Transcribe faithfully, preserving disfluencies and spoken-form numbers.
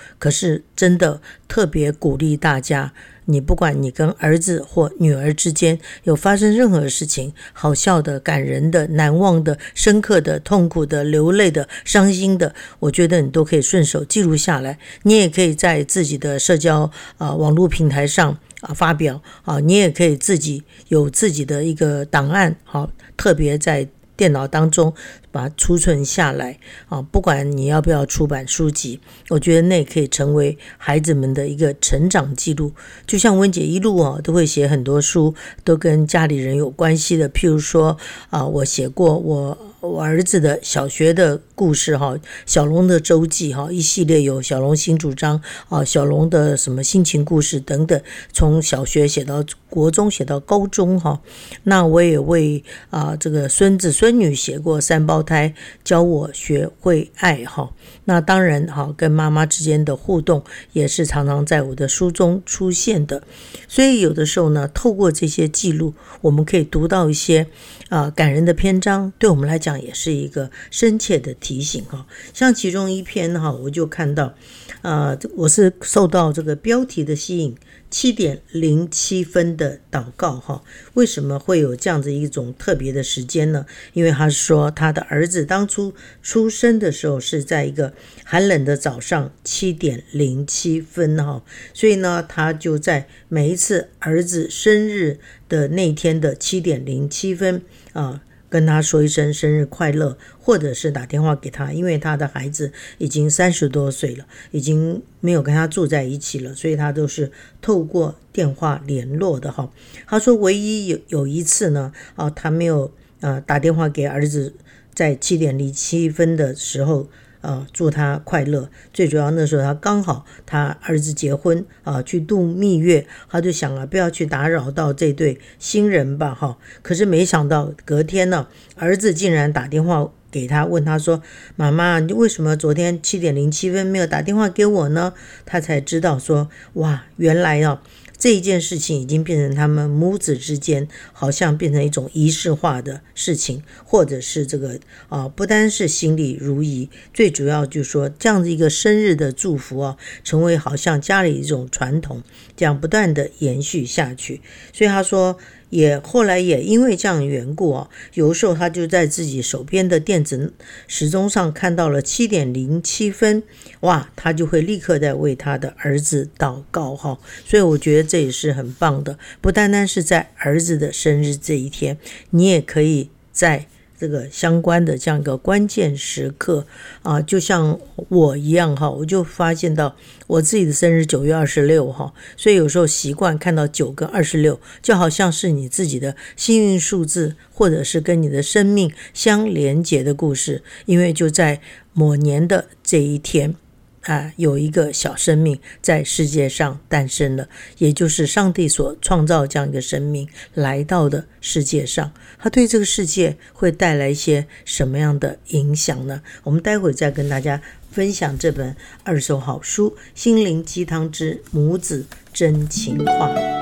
可是真的特别鼓励大家，你不管你跟儿子或女儿之间有发生任何事情，好笑的、感人的、难忘的、深刻的、痛苦的、流泪的、伤心的，我觉得你都可以顺手记录下来。你也可以在自己的社交、呃、网络平台上啊发表啊，你也可以自己有自己的一个档案，好，特别在电脑当中把它储存下来啊，不管你要不要出版书籍，我觉得那也可以成为孩子们的一个成长记录。就像温姐一路啊，都会写很多书，都跟家里人有关系的。譬如说啊，我写过我我儿子的小学的故事哈，小龙的周记哈，一系列有小龙新主张啊，小龙的什么心情故事等等，从小学写到国中，写到高中哈。那我也为啊这个孙子孙女写过三胞胎，教我学会爱哈。那当然哈，跟妈妈之间的互动也是常常在我的书中出现的。所以有的时候呢，透过这些记录，我们可以读到一些啊感人的篇章，对我们来讲也是一个深切的提醒哈。像其中一篇哈，我就看到啊，我是受到这个标题的吸引，七点零七分的祷告哈。为什么会有这样子一种特别的时间呢？因为他说他的儿子当初出生的时候是在一个寒冷的早上七点零七分哈，所以呢，他就在每一次儿子生日的那天的七点零七分啊，跟他说一声生日快乐，或者是打电话给他，因为他的孩子已经三十多岁了，已经没有跟他住在一起了，所以他都是透过电话联络的哈。他说唯一有有一次呢，啊，他没有呃打电话给儿子，在七点零七分的时候。呃，祝他快乐。最主要那时候他刚好他儿子结婚啊、呃，去度蜜月，他就想啊，不要去打扰到这对新人吧哈。可是没想到隔天呢，儿子竟然打电话给他，问他说：“妈妈，你为什么昨天七点零七分没有打电话给我呢？”他才知道说，哇，原来啊。这一件事情已经变成他们母子之间好像变成一种仪式化的事情，或者是这个啊，不单是心里如意，最主要就是说这样的一个生日的祝福啊，成为好像家里一种传统，这样不断的延续下去。所以他说也后来也因为这样的缘故啊，有时候他就在自己手边的电子时钟上看到了七点零七分，哇，他就会立刻在为他的儿子祷告哈。所以我觉得这也是很棒的，不单单是在儿子的生日这一天，你也可以在这个相关的这样一个关键时刻啊，就像我一样哈，我就发现到我自己的生日九月二十六哈，所以有时候习惯看到九跟二十六，就好像是你自己的幸运数字，或者是跟你的生命相连结的故事，因为就在某年的这一天。啊，有一个小生命在世界上诞生了，也就是上帝所创造这样一个生命来到的世界上，他对这个世界会带来一些什么样的影响呢？我们待会再跟大家分享这本二手好书《心灵鸡汤之母子真情话》。